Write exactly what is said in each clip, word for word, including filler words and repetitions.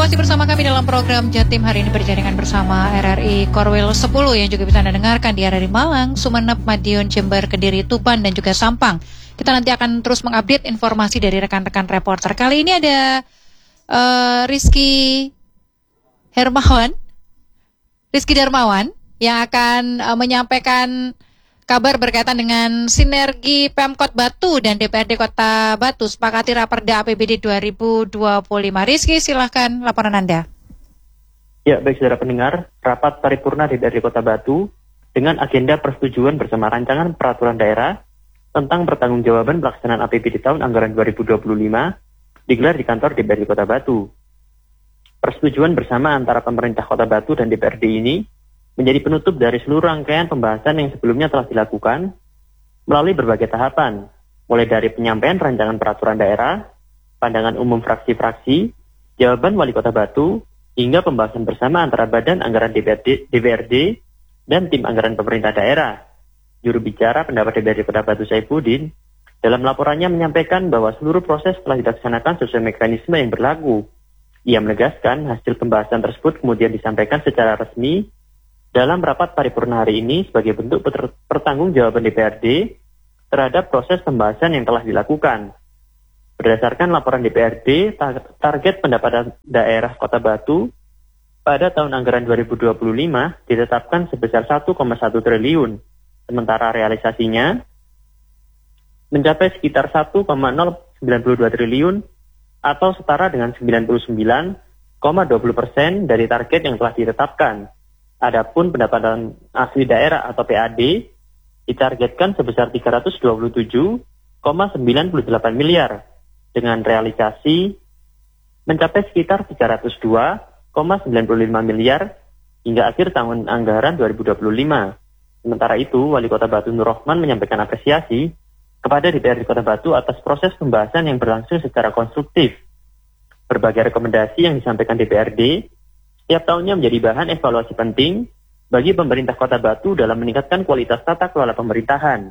masih bersama kami dalam program Jatim hari ini berjaringan bersama R R I Korwil sepuluh yang juga bisa Anda dengarkan di R R I Malang, Sumeneb, Madiun, Jember, Kediri, Tuban, dan juga Sampang. Kita nanti akan terus mengupdate informasi dari rekan-rekan reporter. Kali ini ada uh, Rizky Hermawan, Rizky Darmawan yang akan uh, menyampaikan kabar berkaitan dengan sinergi Pemkot Batu dan D P R D Kota Batu sepakati Raperda A P B D dua ribu dua puluh lima. Rizky, silahkan laporan Anda. Ya, baik saudara pendengar, rapat paripurna D P R D Kota Batu dengan agenda persetujuan bersama rancangan peraturan daerah tentang pertanggungjawaban pelaksanaan A P B D tahun anggaran dua ribu dua puluh lima digelar di kantor D P R D Kota Batu. Persetujuan bersama antara pemerintah Kota Batu dan D P R D ini menjadi penutup dari seluruh rangkaian pembahasan yang sebelumnya telah dilakukan melalui berbagai tahapan, mulai dari penyampaian rancangan peraturan daerah, pandangan umum fraksi-fraksi, jawaban Wali Kota Batu, hingga pembahasan bersama antara Badan Anggaran D P R D, D P R D dan tim anggaran pemerintah daerah. Juru bicara pendapat D P R D Kota Batu Saifuddin dalam laporannya menyampaikan bahwa seluruh proses telah dilaksanakan sesuai mekanisme yang berlaku. Ia menegaskan hasil pembahasan tersebut kemudian disampaikan secara resmi dalam rapat paripurna hari ini sebagai bentuk pertanggungjawaban D P R D terhadap proses pembahasan yang telah dilakukan. Berdasarkan laporan D P R D, target pendapatan daerah Kota Batu pada tahun anggaran dua ribu dua puluh lima ditetapkan sebesar satu koma satu triliun, sementara realisasinya mencapai sekitar satu koma nol sembilan dua triliun atau setara dengan sembilan puluh sembilan koma dua puluh persen dari target yang telah ditetapkan. Adapun pendapatan asli daerah atau P A D ditargetkan sebesar tiga ratus dua puluh tujuh koma sembilan delapan miliar dengan realisasi mencapai sekitar tiga ratus dua koma sembilan lima miliar hingga akhir tahun anggaran dua ribu dua puluh lima. Sementara itu, Wali Kota Batu Nur Rohman menyampaikan apresiasi kepada D P R D Kota Batu atas proses pembahasan yang berlangsung secara konstruktif. Berbagai rekomendasi yang disampaikan D P R D setiap tahunnya menjadi bahan evaluasi penting bagi pemerintah Kota Batu dalam meningkatkan kualitas tata kelola pemerintahan.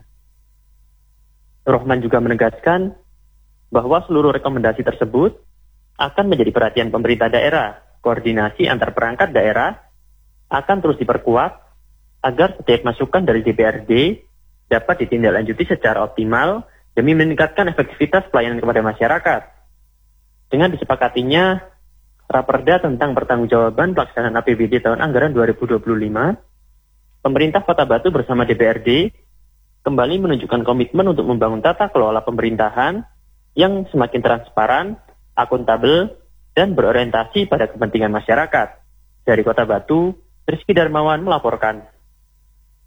Rohman juga menegaskan bahwa seluruh rekomendasi tersebut akan menjadi perhatian pemerintah daerah. Koordinasi antar perangkat daerah akan terus diperkuat agar setiap masukan dari D P R D dapat ditindaklanjuti secara optimal demi meningkatkan efektivitas pelayanan kepada masyarakat. Dengan disepakatinya Raperda tentang pertanggungjawaban pelaksanaan A P B D tahun anggaran dua ribu dua puluh lima, pemerintah Kota Batu bersama D P R D kembali menunjukkan komitmen untuk membangun tata kelola pemerintahan yang semakin transparan, akuntabel, dan berorientasi pada kepentingan masyarakat. Dari Kota Batu, Rizky Darmawan melaporkan.